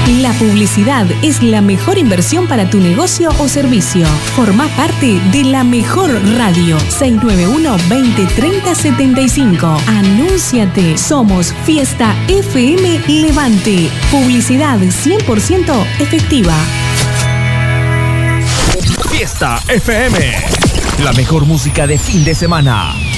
La publicidad es la mejor inversión para tu negocio o servicio. Formá parte de la mejor radio. 691-2030-75. Anúnciate. Somos Fiesta FM Levante. Publicidad 100% efectiva. Fiesta FM. La mejor música de fin de semana.